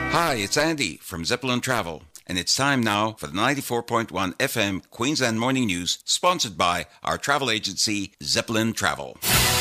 Hi, it's Andy from Zeppelin Travel, and it's time now for the 94.1 FM Queensland Morning News, sponsored by our travel agency, Zeppelin Travel.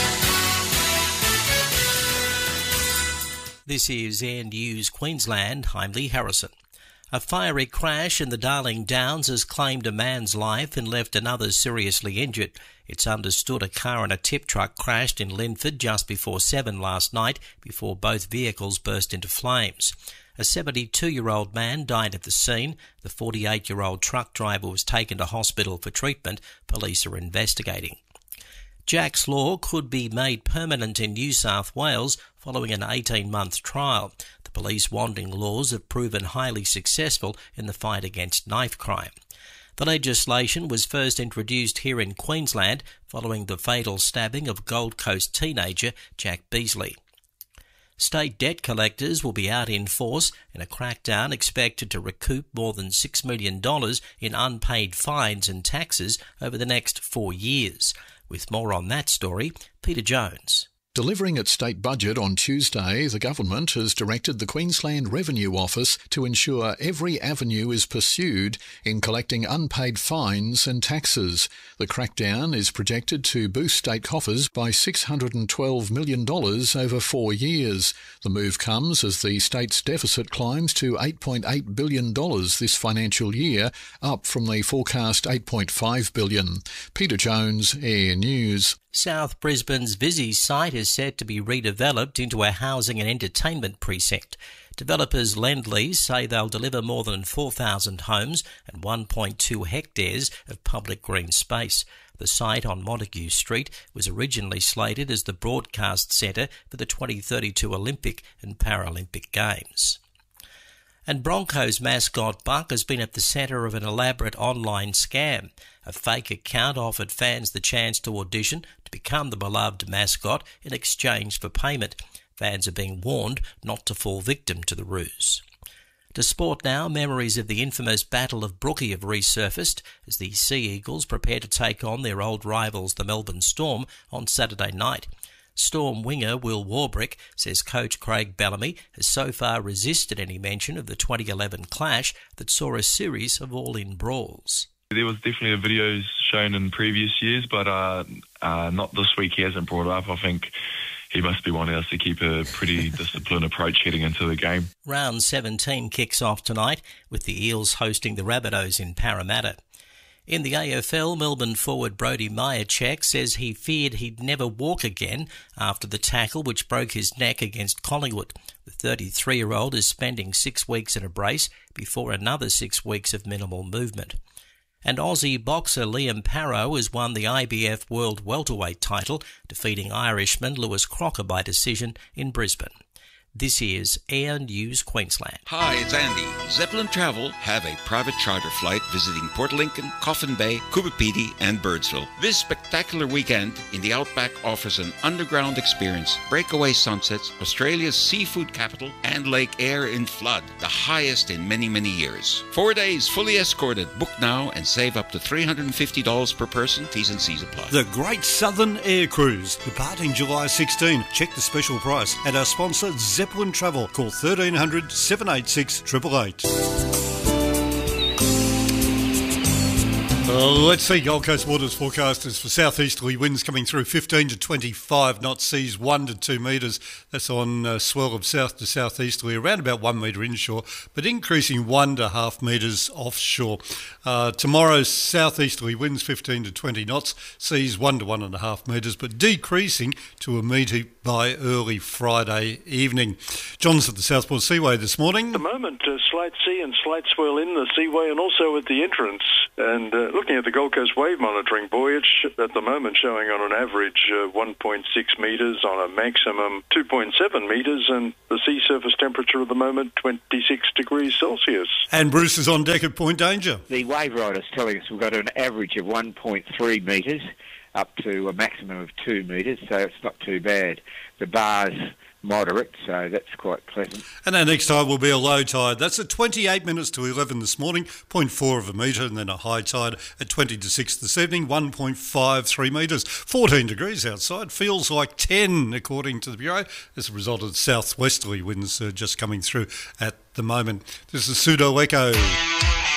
This is Air News Queensland. I'm Lee Harrison. A fiery crash in the Darling Downs has claimed a man's life and left another seriously injured. It's understood a car and a tip truck crashed in Linford just before 7 last night before both vehicles burst into flames. A 72-year-old man died at the scene. The 48-year-old truck driver was taken to hospital for treatment. Police are investigating. Jack's Law could be made permanent in New South Wales following an 18-month trial. The police wanting laws have proven highly successful in the fight against knife crime. The legislation was first introduced here in Queensland following the fatal stabbing of Gold Coast teenager Jack Beasley. State debt collectors will be out in force in a crackdown expected to recoup more than $6 million in unpaid fines and taxes over the next 4 years. With more on that story, Peter Jones. Delivering its state budget on Tuesday, the government has directed the Queensland Revenue Office to ensure every avenue is pursued in collecting unpaid fines and taxes. The crackdown is projected to boost state coffers by $612 million over 4 years. The move comes as the state's deficit climbs to $8.8 billion this financial year, up from the forecast $8.5 billion. Peter Jones, Air News. South Brisbane's Visy site is set to be redeveloped into a housing and entertainment precinct. Developers Lendlease say they'll deliver more than 4,000 homes and 1.2 hectares of public green space. The site on Montague Street was originally slated as the broadcast centre for the 2032 Olympic and Paralympic Games. And Broncos mascot Buck has been at the centre of an elaborate online scam. A fake account offered fans the chance to audition to become the beloved mascot in exchange for payment. Fans are being warned not to fall victim to the ruse. To sport now, memories of the infamous Battle of Brookie have resurfaced as the Sea Eagles prepare to take on their old rivals, the Melbourne Storm, on Saturday night. Storm winger Will Warbrick says coach Craig Bellamy has so far resisted any mention of the 2011 clash that saw a series of all-in brawls. There was definitely videos shown in previous years, but not this week. He hasn't brought it up. I think he must be wanting us to keep a pretty disciplined approach heading into the game. Round 17 kicks off tonight with the Eels hosting the Rabbitohs in Parramatta. In the AFL, Melbourne forward Brodie Myercheck says he feared he'd never walk again after the tackle which broke his neck against Collingwood. The 33-year-old is spending 6 weeks in a brace before another 6 weeks of minimal movement. And Aussie boxer Liam Parrow has won the IBF World Welterweight title, defeating Irishman Lewis Crocker by decision in Brisbane. This is Air News Queensland. Hi, it's Andy. Zeppelin Travel have a private charter flight visiting Port Lincoln, Coffin Bay, Coopapedy and Birdsville. This spectacular weekend in the Outback offers an underground experience, breakaway sunsets, Australia's seafood capital and Lake Eyre in flood, the highest in many, many years. 4 days fully escorted. Book now and save up to $350 per person. T's and C's apply. The Great Southern Air Cruise, departing July 16. Check the special price at our sponsor Zeppelin Travel. Call 1300 786 888. Let's see Gold Coast Waters forecasters for southeasterly winds coming through 15 to 25 knots, seas 1 to 2 metres. That's on swell of south to southeasterly, around about 1 metre inshore, but increasing 1.5 metres offshore. Tomorrow, southeasterly winds 15 to 20 knots, seas 1 to 1.5 metres, but decreasing to a metre by early Friday evening. John's at the Southport Seaway this morning. At the moment, slight sea and slight swell in the seaway and also at the entrance. And looking at the Gold Coast wave monitoring buoyage, at the moment showing on an average 1.6 metres, on a maximum 2.7 metres, and the sea surface temperature at the moment 26 degrees Celsius. And Bruce is on deck at Point Danger. The wave rider's telling us we've got an average of 1.3 metres up to a maximum of 2 metres, so it's not too bad. The bars moderate, so that's quite pleasant. And our next tide will be a low tide. That's at 28 minutes to 11 this morning, 0.4 of a metre, and then a high tide at 20 to 6 this evening, 1.53 metres. 14 degrees outside, feels like 10 according to the Bureau, as a result of southwesterly winds just coming through at the moment. This is Pseudo Echo.